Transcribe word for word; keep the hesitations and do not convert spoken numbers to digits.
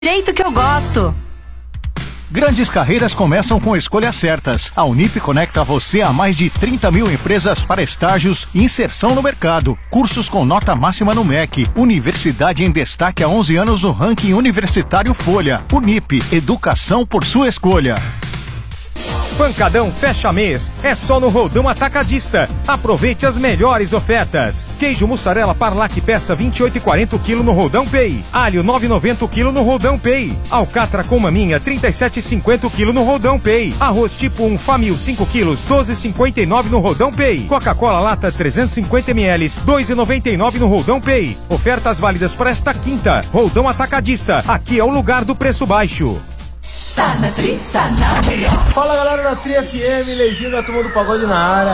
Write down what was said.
jeito que eu gosto. Grandes carreiras começam com escolhas certas. A Unip conecta você a mais de trinta mil empresas para estágios e inserção no mercado. Cursos com nota máxima no M E C. Universidade em destaque há onze anos no ranking universitário Folha. Unip, educação por sua escolha. Pancadão fecha mês, é só no Roldão Atacadista. Aproveite as melhores ofertas. Queijo mussarela Parlac peça vinte e oito e quarenta o quilo no Roldão Pay. Alho nove e noventa o quilo no Roldão Pay. Alcatra com maminha trinta e sete e cinquenta o quilo no Roldão Pay. Arroz tipo um Famil cinco quilos doze e cinquenta e nove no Roldão Pay. Coca-Cola lata trezentos e cinquenta mililitros dois e noventa e nove no Roldão Pay. Ofertas válidas para esta quinta. Roldão Atacadista. Aqui é o lugar do preço baixo. Tá na Tri, tá na melhor. Fala galera da Tri F M, Leizinho da Turma do Pagode na área.